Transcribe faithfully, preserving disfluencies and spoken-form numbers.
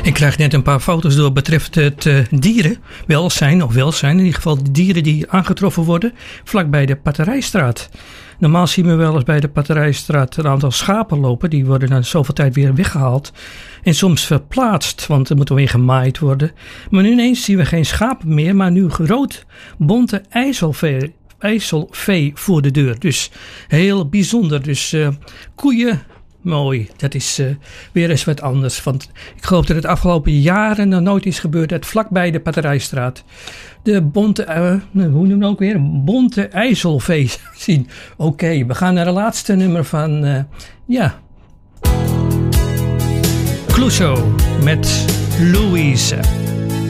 Ik krijg net een paar foto's door betreft het uh, dierenwelzijn, of welzijn, in ieder geval de dieren die aangetroffen worden, vlakbij de Batterijstraat. Normaal zien we wel eens bij de Batterijstraat een aantal schapen lopen, die worden na zoveel tijd weer weggehaald en soms verplaatst, want er moet weer gemaaid worden. Maar nu ineens zien we geen schapen meer, maar nu rood bonte ijzelvee, ijzelvee voor de deur. Dus heel bijzonder. Dus uh, koeien... Mooi, dat is uh, weer eens wat anders. Want ik geloof dat het afgelopen jaren nog nooit is gebeurd dat vlakbij de Batterijstraat de bonte, uh, hoe noemen we ook weer, bonte ijzelvee zien. Oké, okay, we gaan naar het laatste nummer van, uh, ja, Clouseau met Louise.